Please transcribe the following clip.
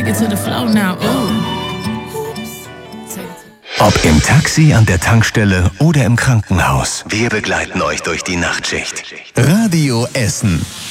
Take it to the floor now. Ob im Taxi, an der Tankstelle oder im Krankenhaus, wir begleiten euch durch die Nachtschicht. Radio Essen.